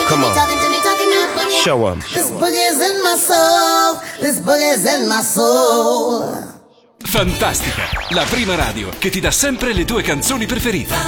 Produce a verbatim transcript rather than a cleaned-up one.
Come on. Show 'em. This boogie's in my soul. This boogie's in my soul. Fantastica, la prima radio che ti dà sempre le tue canzoni preferite.